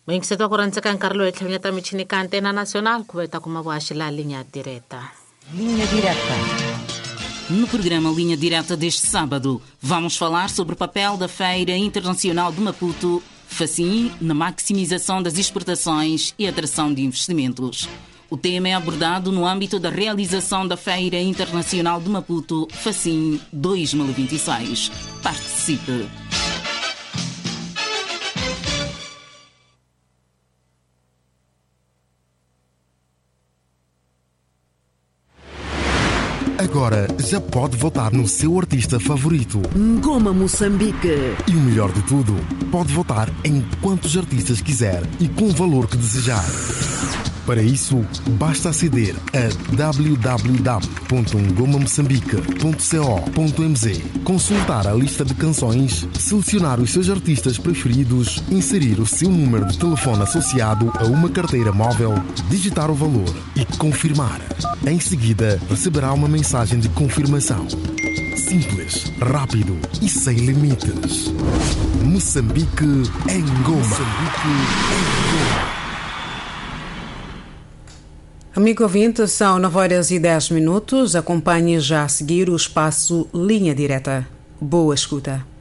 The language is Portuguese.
Bem que você está correndo com Carlos Etlhonha também tinha antena nacional que vai estar com uma voz lá linha direta. Linha direta. No programa Linha Direta deste sábado, vamos falar sobre o papel da Feira Internacional de Maputo, FACIM, na maximização das exportações e atração de investimentos. O tema é abordado no âmbito da realização da Feira Internacional de Maputo, FACIM 2026. Participe! Agora já pode votar no seu artista favorito. Ngoma Moçambique. E o melhor de tudo, pode votar em quantos artistas quiser e com o valor que desejar. Para isso, basta aceder a www.ngomamoçambique.co.mz, consultar a lista de canções, selecionar os seus artistas preferidos, inserir o seu número de telefone associado a uma carteira móvel, digitar o valor e confirmar. Em seguida, receberá uma mensagem de confirmação. Simples, rápido e sem limites. Moçambique em Ngoma. Moçambique em Ngoma. Amigo ouvinte, são 9h10. Acompanhe já a seguir o espaço Linha Direta. Boa escuta.